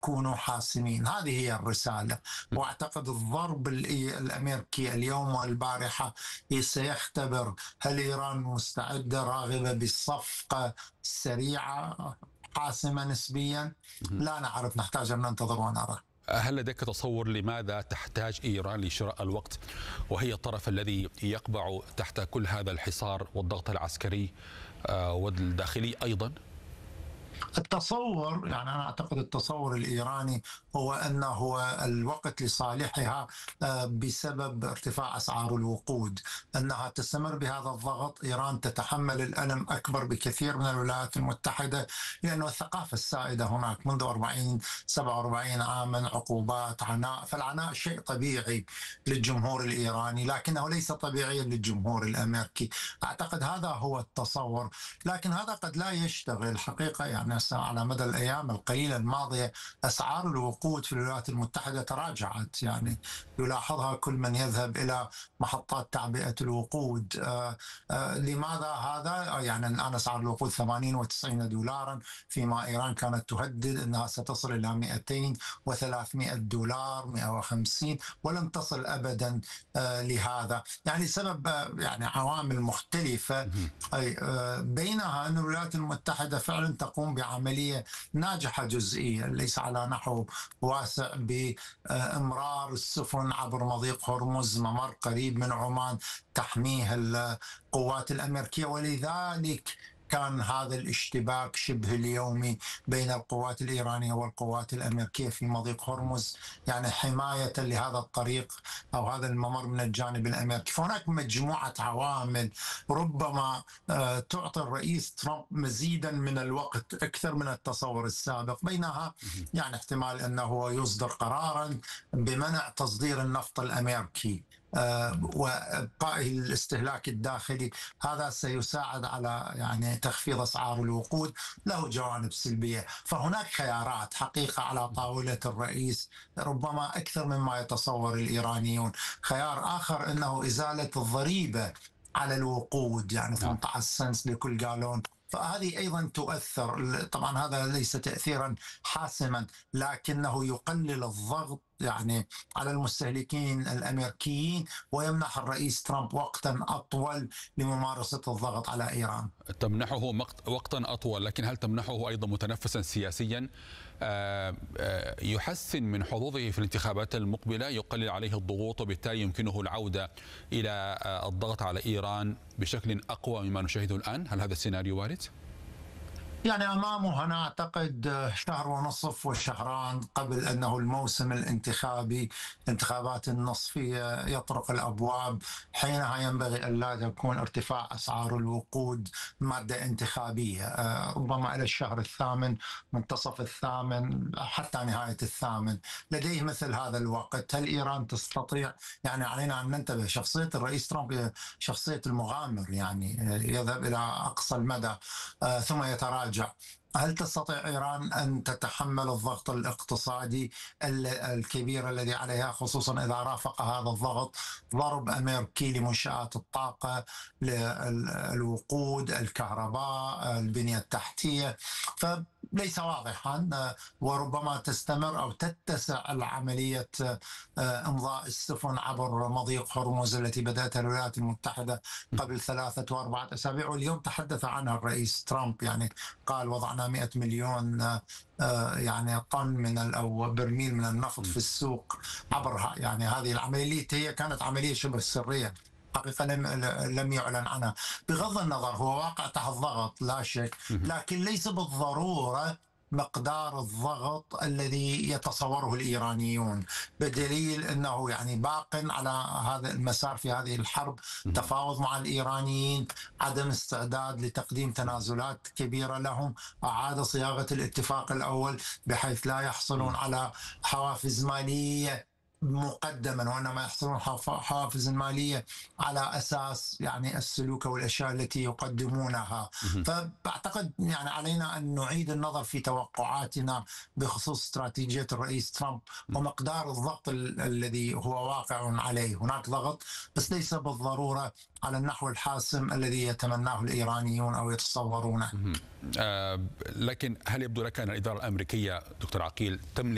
كونوا حاسمين. هذه هي الرسالة. وأعتقد الضرب الأمريكي اليوم والبارحة سيختبر هل إيران مستعدة راغبة بالصفقة السريعة حاسمة نسبيا. لا نعرف، نحتاج أن ننتظر ونرى. هل لديك تصور لماذا تحتاج إيران لشراء الوقت وهي الطرف الذي يقبع تحت كل هذا الحصار والضغط العسكري والداخلي أيضا؟ التصور، يعني أنا أعتقد التصور الإيراني هو أنه الوقت لصالحها بسبب ارتفاع أسعار الوقود، أنها تستمر بهذا الضغط. إيران تتحمل الألم أكبر بكثير من الولايات المتحدة، لأنه الثقافة السائدة هناك منذ 47 عاما عقوبات، عناء. فالعناء شيء طبيعي للجمهور الإيراني، لكنه ليس طبيعيا للجمهور الأمريكي. أعتقد هذا هو التصور، لكن هذا قد لا يشتغل حقيقة. يعني على مدى الأيام القليلة الماضية أسعار الوقود في الولايات المتحدة تراجعت، يعني يلاحظها كل من يذهب إلى محطات تعبئة الوقود. لماذا هذا؟ يعني الآن أسعار الوقود 80 و90 دولارا، فيما إيران كانت تهدد أنها ستصل إلى 200 و300 دولار، 150، ولم تصل أبدا لهذا. يعني سبب يعني عوامل مختلفة، بينها أن الولايات المتحدة فعلا تقوم بعملية ناجحة جزئيا، ليس على نحو واسع، بإمرار السفن عبر مضيق هرمز، ممر قريب من عمان تحميه القوات الأمريكية. ولذلك كان هذا الاشتباك شبه اليومي بين القوات الإيرانية والقوات الأمريكية في مضيق هرمز، يعني حماية لهذا الطريق أو هذا الممر من الجانب الأمريكي. فهناك مجموعة عوامل ربما تعطي الرئيس ترامب مزيدا من الوقت أكثر من التصور السابق، بينها يعني احتمال أنه يصدر قرارا بمنع تصدير النفط الأمريكي وإبقائه الاستهلاك الداخلي. هذا سيساعد على يعني تخفيض أسعار الوقود، له جوانب سلبية. فهناك خيارات حقيقة على طاولة الرئيس، ربما أكثر مما يتصور الإيرانيون. خيار آخر أنه إزالة الضريبة على الوقود، يعني 18 سنت لكل جالون. فهذه أيضا تؤثر. طبعا هذا ليس تأثيرا حاسما، لكنه يقلل الضغط يعني على المستهلكين الأمريكيين، ويمنح الرئيس ترامب وقتا أطول لممارسة الضغط على إيران. تمنحه وقتا أطول، لكن هل تمنحه أيضا متنفسا سياسيا يحسن من حظوظه في الانتخابات المقبلة، يقلل عليه الضغوط، وبالتالي يمكنه العودة إلى الضغط على إيران بشكل أقوى مما نشاهده الآن؟ هل هذا السيناريو وارد؟ يعني أمامه أنا أعتقد شهر ونصف وشهران قبل أنه الموسم الانتخابي، الانتخابات النصفية يطرق الأبواب. حينها ينبغي أن لا يكون ارتفاع أسعار الوقود مادة انتخابية، ربما إلى الشهر الثامن، منتصف الثامن، حتى نهاية الثامن. لديه مثل هذا الوقت. هل إيران تستطيع؟ يعني علينا أن ننتبه، شخصية الرئيس ترامب شخصية المغامر، يعني يذهب إلى أقصى المدى ثم يتراجع. هل تستطيع إيران أن تتحمل الضغط الاقتصادي الكبير الذي عليها، خصوصا إذا رافق هذا الضغط ضرب أمريكي لمنشآت الطاقة، للوقود، الكهرباء، البنية التحتية؟ فليس واضحا، وربما تستمر أو تتسع العملية إمضاء السفن عبر مضيق هرمز التي بدأتها الولايات المتحدة قبل 3 و4 أسابيع، واليوم تحدث عنها الرئيس ترامب. يعني قال وضعنا 100 مليون يعني طن من أو برميل من النفط في السوق عبرها. يعني هذه العملية هي كانت عملية شبه سرية حقيقة، لم يعلن عنها. بغض النظر هو واقع تحت ضغط لا شك، لكن ليس بالضرورة مقدار الضغط الذي يتصوره الإيرانيون، بدليل أنه يعني باق على هذا المسار في هذه الحرب، تفاوض مع الإيرانيين، عدم استعداد لتقديم تنازلات كبيرة لهم، أعاد صياغة الاتفاق الأول بحيث لا يحصلون على حوافز مالية مقدما، وإنما يحصلون حوافز مالية على أساس يعني السلوك والأشياء التي يقدمونها. فأعتقد يعني علينا أن نعيد النظر في توقعاتنا بخصوص استراتيجية الرئيس ترامب ومقدار الضغط الذي هو واقع عليه. هناك ضغط بس ليس بالضرورة على النحو الحاسم الذي يتمناه الإيرانيون أو يتصورونه. لكن هل يبدو لك أن الإدارة الأمريكية دكتور عقيل تملك